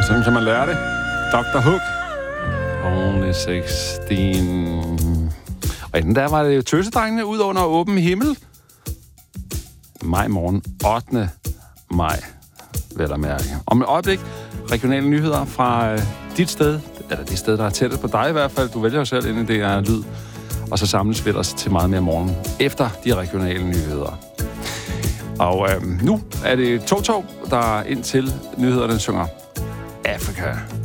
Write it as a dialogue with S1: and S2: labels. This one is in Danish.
S1: Sådan kan man lære det. Dr. Hook. Only 16. Og inden der var det tøsedrengene ud under åben himmel. Maj morgen, 8. maj, vel at mærke. Om et øjeblik, regionale nyheder fra dit sted, eller det sted, der er tættest på dig i hvert fald. Du vælger jo selv, inden det er lyd. Og så samles vi os til meget mere morgen efter de regionale nyheder. Og nu er det Tog, der indtil nyhederne synger Afrika.